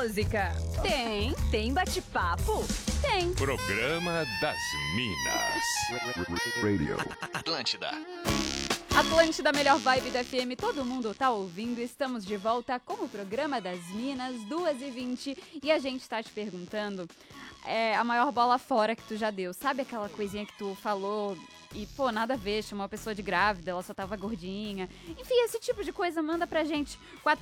música? Tem bate-papo? Tem. Programa das Minas. Radio. Atlântida. Atlântida, melhor vibe da FM, todo mundo tá ouvindo. Estamos de volta com o Programa das Minas, 2h20. E a gente tá te perguntando a maior bola fora que tu já deu. Sabe aquela coisinha que tu falou e, pô, nada a ver, chamou a pessoa de grávida, ela só tava gordinha. Enfim, esse tipo de coisa, manda pra gente.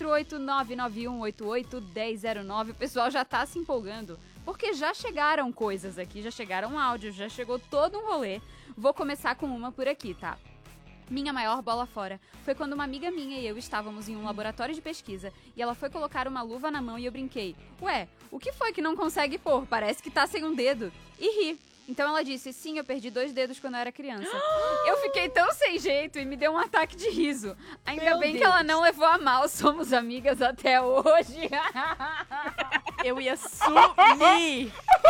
48991881009. O pessoal já tá se empolgando, porque já chegaram coisas aqui, já chegaram áudios, já chegou todo um rolê. Vou começar com uma por aqui, tá? Minha maior bola fora foi quando uma amiga minha e eu estávamos em um laboratório de pesquisa e ela foi colocar uma luva na mão e eu brinquei: ué, o que foi que não consegue pôr? Parece que tá sem um dedo. E ri. Então ela disse: sim, eu perdi 2 dedos quando eu era criança. Eu fiquei tão sem jeito e me deu um ataque de riso. Ainda bem que ela não levou a mal, somos amigas até hoje. Eu ia sumir.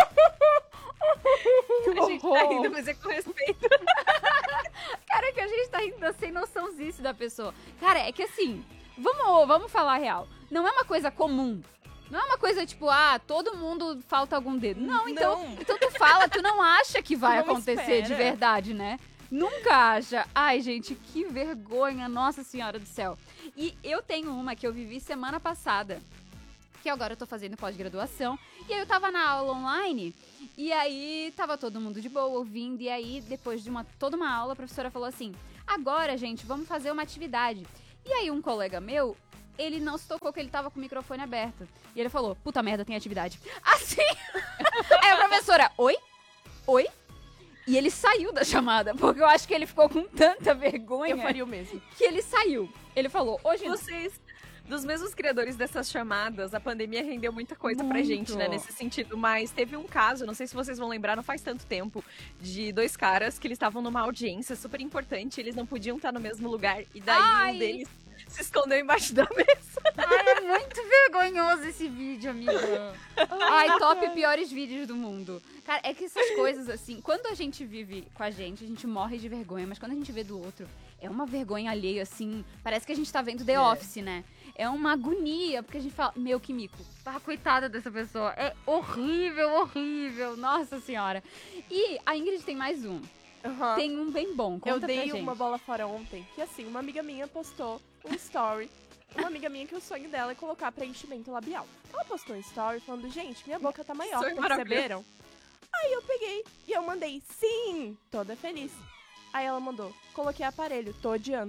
A gente tá rindo, mas é com respeito. Cara, é que a gente tá rindo da sem noçãozice da pessoa. Cara, é que assim, vamos falar a real. Não é uma coisa comum. Não é uma coisa tipo, todo mundo falta algum dedo. Não, então tu fala, tu não acha que vai acontecer de verdade, né? Nunca acha. Ai, gente, que vergonha, nossa senhora do céu. E eu tenho uma que eu vivi semana passada, que agora eu tô fazendo pós-graduação, e aí eu tava na aula online, e aí tava todo mundo de boa, ouvindo, e aí depois de toda uma aula, a professora falou assim: agora, gente, vamos fazer uma atividade. E aí um colega meu, ele não se tocou que ele tava com o microfone aberto, e ele falou: puta merda, tem atividade. Assim! Aí a professora: oi? Oi? E ele saiu da chamada, porque eu acho que ele ficou com tanta vergonha. Eu faria o mesmo. Que ele saiu. Ele falou: hoje Vocês, dos mesmos criadores dessas chamadas, a pandemia rendeu muita coisa pra gente, né, nesse sentido. Mas teve um caso, não sei se vocês vão lembrar, não faz tanto tempo, de 2 caras que eles estavam numa audiência super importante, eles não podiam estar no mesmo lugar, e daí um deles se escondeu embaixo da mesa. Ai, é muito vergonhoso esse vídeo, amiga. Ai, top piores vídeos do mundo. Cara, é que essas coisas, assim, quando a gente vive com a gente morre de vergonha, mas quando a gente vê do outro, é uma vergonha alheia, assim, parece que a gente tá vendo The Office, né? É uma agonia, porque a gente fala: meu, que mico. Coitada dessa pessoa. É horrível, horrível. Nossa senhora. E a Ingrid tem mais um. Uhum. Tem um bem bom. Conta Eu dei pra gente. uma bola fora ontem, que assim, uma amiga minha postou um story. Uma amiga minha que o sonho dela é colocar preenchimento labial. Ela postou um story falando: gente, minha boca tá maior, Sonho perceberam? Aí eu peguei e eu mandei: sim, toda feliz. Aí ela mandou: coloquei aparelho, tô odiando.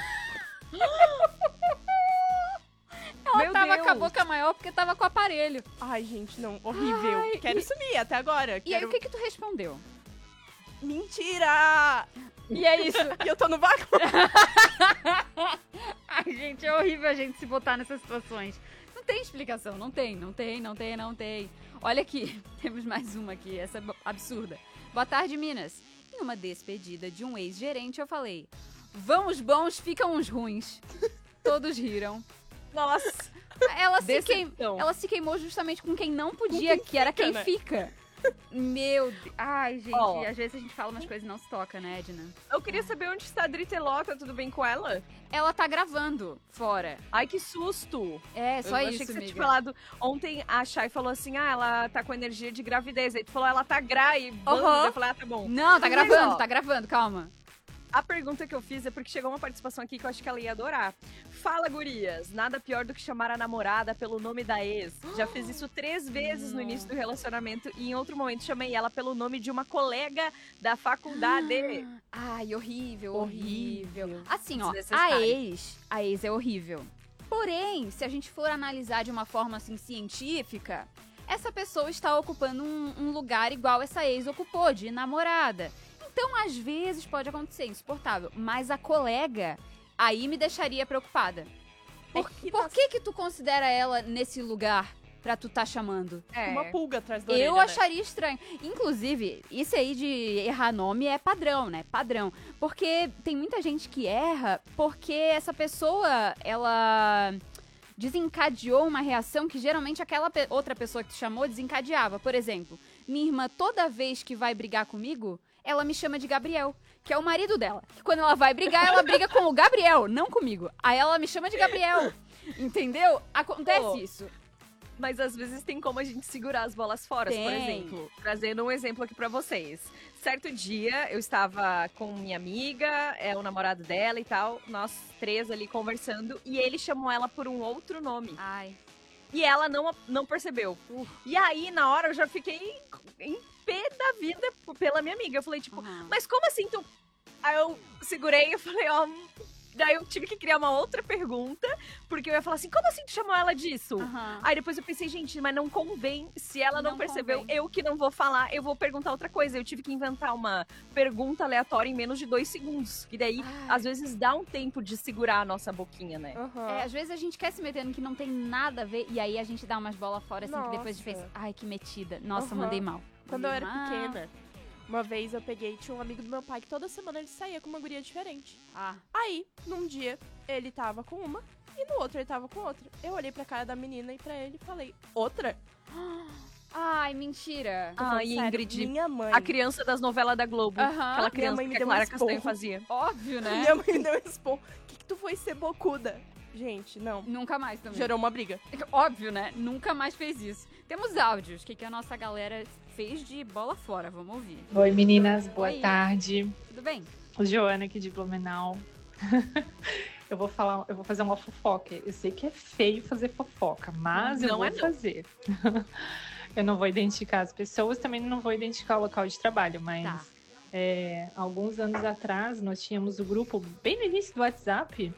Ela Meu tava Deus. com a boca maior porque tava com o aparelho. Ai, gente, não, horrível. Ai, Quero sumir até agora. E aí, o que tu respondeu? Mentira! E é isso. E eu tô no vácuo. Ai, gente, é horrível a gente se botar nessas situações. Não tem explicação, não tem. Olha aqui, temos mais uma aqui, essa é absurda. Boa tarde, Minas. Em uma despedida de um ex-gerente, eu falei: vão os bons, ficam os ruins. Todos riram. Nossa. Ela Decepção. se queimou justamente com quem não podia, que era quem né? fica. Meu Deus. Ai, gente, Ó. às vezes a gente fala umas coisas e não se toca, né, Edna? Eu queria saber onde está a Driteló, tá tudo bem com ela? Ela tá gravando fora. Ai, que susto! É, só eu isso, achei que você amiga. tinha falado. Ontem a Chay falou assim: ela tá com energia de gravidez. Aí tu falou: ela tá e Aham. Eu falei: tá bom. Não, tá Mas, gravando, ó, tá gravando, calma. A pergunta que eu fiz é porque chegou uma participação aqui que eu acho que ela ia adorar. Fala, gurias. Nada pior do que chamar a namorada pelo nome da ex. Já fiz isso 3 vezes no início do relacionamento e em outro momento chamei ela pelo nome de uma colega da faculdade. Ai, horrível. Horrível. Assim, ó, a Desnecessário. ex é horrível. Porém, se a gente for analisar de uma forma, assim, científica, essa pessoa está ocupando um lugar igual essa ex ocupou, de namorada. Então, às vezes, pode acontecer, insuportável. Mas a colega, aí me deixaria preocupada. Por que tu considera ela nesse lugar pra tu tá chamando? Uma pulga atrás da orelha, Eu né? acharia estranho. Inclusive, isso aí de errar nome é padrão, né? Padrão. Porque tem muita gente que erra porque essa pessoa, ela desencadeou uma reação que geralmente aquela outra pessoa que tu chamou desencadeava. Por exemplo, minha irmã, toda vez que vai brigar comigo, ela me chama de Gabriel, que é o marido dela. Que quando ela vai brigar, ela briga com o Gabriel, não comigo. Aí ela me chama de Gabriel. Entendeu? Acontece isso. Mas às vezes tem como a gente segurar as bolas fora. Por Tem. exemplo, trazendo um exemplo aqui pra vocês. Certo dia, eu estava com minha amiga, o namorado dela e tal, nós três ali conversando, e ele chamou ela por um outro nome. Ai. E ela não percebeu. E aí, na hora, eu já fiquei em pé da vida pela minha amiga. Eu falei, tipo, Aham. mas como assim tu... Aí eu segurei e falei, ó... Daí eu tive que criar uma outra pergunta, porque eu ia falar assim, como assim tu chamou ela disso? Aham. Aí depois eu pensei, gente, mas não convém. Se ela não Não percebeu, convém. eu que não vou falar, eu vou perguntar outra coisa. Eu tive que inventar uma pergunta aleatória em menos de 2 segundos. E daí, Ai. às vezes, dá um tempo de segurar a nossa boquinha, né? Aham. Às vezes a gente quer se meter no que não tem nada a ver, e aí a gente dá umas bolas fora, assim, que depois a gente Nossa. pensa, ai, que metida. Nossa, Aham. mandei mal. Quando eu Mandei era mal. pequena, uma vez eu peguei, tinha um amigo do meu pai que toda semana ele saía com uma guria diferente. Ah, Aí, num dia, ele tava com uma e no outro ele tava com outra. Eu olhei pra cara da menina e pra ele e falei, outra? ai, mentira. Tô falando Ai, sério, Ingrid, minha mãe. a criança das novelas da Globo. Aham. Aquela criança mãe me que a deu um Clara esporro. Castanho fazia. Óbvio, né? Minha mãe deu esse esporro. O que tu foi ser bocuda? Gente, não. Nunca mais também. Gerou uma briga. Óbvio, né? Nunca mais fez isso. Temos áudios. O que a nossa galera fez de bola fora? Vamos ouvir. Oi meninas, boa Oi. tarde. Tudo bem? Joana aqui de Blumenau. Eu vou fazer uma fofoca. Eu sei que é feio fazer fofoca, mas eu Não vou é não. fazer. Eu não vou identificar as pessoas, também não vou identificar o local de trabalho, mas Tá. alguns anos atrás nós tínhamos o grupo bem no início do WhatsApp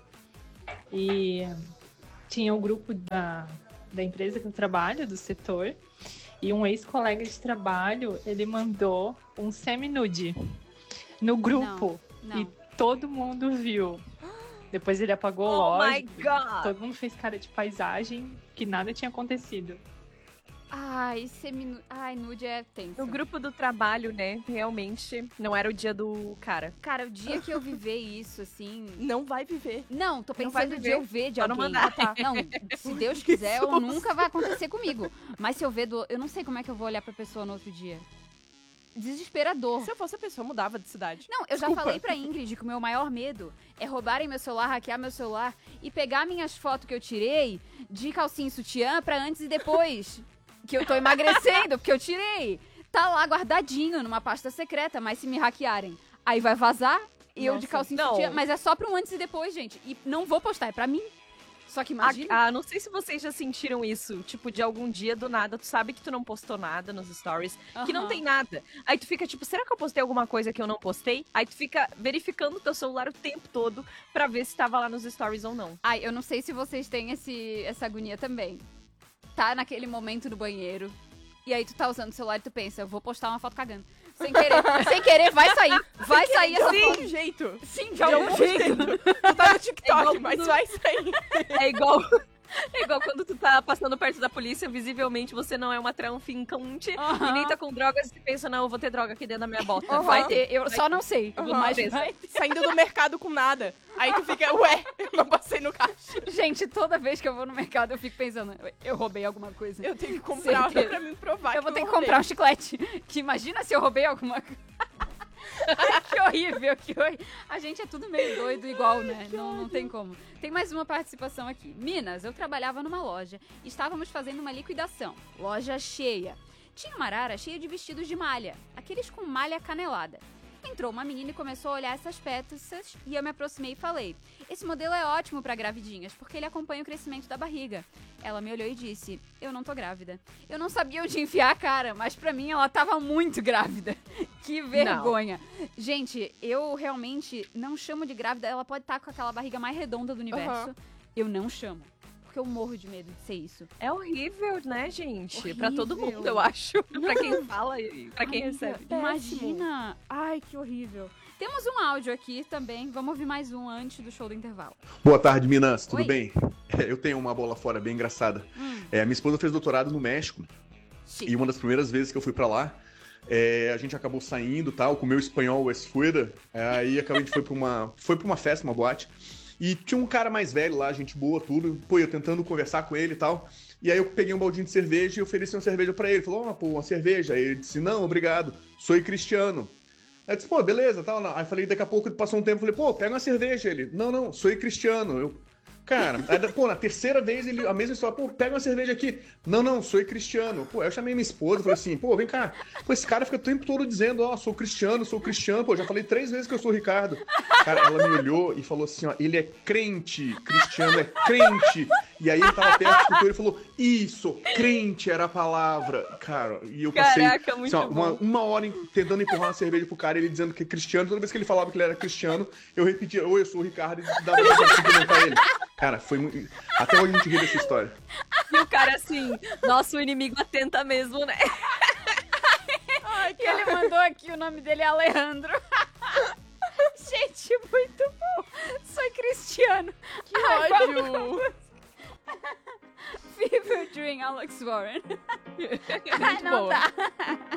e tinha o grupo da empresa que eu trabalho, do setor, e um ex-colega de trabalho, ele mandou um semi-nude no grupo. Não. E todo mundo viu. Depois ele apagou, Oh my lógico. God! Todo mundo fez cara de paisagem, que nada tinha acontecido. Ai, ai, nude é tenso. No grupo do trabalho, né? Realmente, não era o dia do cara. Cara, o dia que eu viver isso, assim... Não vai viver. Não, tô Não vai pensando de viver. eu ver de Só não alguém. mandar. Tá? Não, se Deus quiser, eu nunca vai acontecer comigo. Mas se eu ver eu não sei como é que eu vou olhar pra pessoa no outro dia. Desesperador. Se eu fosse a pessoa, eu mudava de cidade. Não, eu já Desculpa. falei pra Ingrid que o meu maior medo é roubarem meu celular, hackear meu celular e pegar minhas fotos que eu tirei de calcinha e sutiã pra antes e depois. Que eu tô emagrecendo, porque eu tirei. Tá lá guardadinho numa pasta secreta, mas se me hackearem, aí vai vazar e eu de Nossa, calcinha e não. sutiã. Mas é só pra um antes e depois, gente. E não vou postar, é pra mim. Só que imagina. Não sei se vocês já sentiram isso. Tipo, de algum dia do nada, tu sabe que tu não postou nada nos stories, que não Aham. tem nada. Aí tu fica tipo, será que eu postei alguma coisa que eu não postei? Aí tu fica verificando o teu celular o tempo todo pra ver se tava lá nos stories ou não. Ai, eu não sei se vocês têm essa agonia também. Tá naquele momento do banheiro, e aí tu tá usando o celular e tu pensa, eu vou postar uma foto cagando. Sem querer, vai sair. Vai sair essa De foto. algum jeito. Sim, de De algum algum jeito. jeito. Tu tá no TikTok, igual mas quando- vai sair. É igual. É igual quando tu tá passando perto da polícia, visivelmente você não é uma traficante e nem tá com drogas e pensa, não, eu vou ter droga aqui dentro da minha bota. Aham. Vai ter, eu só não sei, Aham. mas Beleza. vai ter. Saindo do mercado com nada. Aí tu fica, ué, eu não passei no caixa. Gente, toda vez que eu vou no mercado eu fico pensando, eu roubei alguma coisa. Eu tenho que comprar Certeza. pra mim provar Eu vou ter que roubei. comprar um chiclete. Que imagina se eu roubei alguma coisa. Ai, que horrível, que horrível. A gente é tudo meio doido igual, né? Não tem como. Tem mais uma participação aqui. Minas, eu trabalhava numa loja. Estávamos fazendo uma liquidação. Loja cheia. Tinha uma arara cheia de vestidos de malha. Aqueles com malha canelada. Entrou uma menina e começou a olhar essas peças e eu me aproximei e falei: esse modelo é ótimo para gravidinhas, porque ele acompanha o crescimento da barriga. Ela me olhou e disse: eu não tô grávida. Eu não sabia onde enfiar a cara, mas pra mim ela tava muito grávida. Que vergonha. Gente, eu realmente não chamo de grávida. Ela pode estar com aquela barriga mais redonda do universo. Aham. Eu não chamo. Porque eu morro de medo de ser isso. É horrível, né, gente? Horrível. Pra todo mundo, eu acho. Pra quem fala e pra quem Amiga, recebe. Imagina. Ai, que horrível. Temos um áudio aqui também. Vamos ouvir mais um antes do show do intervalo. Boa tarde, Minas. Tudo Oi. bem? Eu tenho uma bola fora bem engraçada. Minha esposa fez doutorado no México Chique. e uma das primeiras vezes que eu fui pra lá, a gente acabou saindo, tal, com o meu espanhol esfuera. Aí a gente foi pra uma festa, uma boate. E tinha um cara mais velho lá, gente boa, tudo. Pô, eu tentando conversar com ele e tal. E aí eu peguei um baldinho de cerveja e ofereci uma cerveja pra ele. Ele falou, pô, uma cerveja. Aí ele disse, não, obrigado, sou cristiano. Aí eu disse, pô, beleza, tal. Aí falei, daqui a pouco passou um tempo, falei, pô, pega uma cerveja. Ele, não, sou cristiano. Eu, Cara, aí, pô, na terceira vez, ele, a mesma história, pô, pega uma cerveja aqui. Não, sou cristiano. Pô, eu chamei minha esposa, falei assim, pô, vem cá. Pô, esse cara fica o tempo todo dizendo, ó, sou cristiano. Pô, já falei 3 vezes que eu sou o Ricardo. Cara, ela me olhou e falou assim, ó, ele é crente, cristiano é crente. E aí ele tava perto, escutou e falou, isso, crente era a palavra. Cara, e eu passei Caraca, muito assim, ó, bom. uma hora tentando empurrar uma cerveja pro cara, ele dizendo que é cristiano. Toda vez que ele falava que ele era cristiano, eu repetia, oi, eu sou o Ricardo, e dava pra cumprimentar ele. Cara, foi muito... Até hoje a gente ri dessa história. E o cara assim, nosso inimigo atenta mesmo, né? Ai, que ele mandou aqui, o nome dele é Alejandro. Gente, muito bom. Sou cristiano. Que Ai, qual ódio! Fever Dream, Alex Warren. Muito Não boa. dá.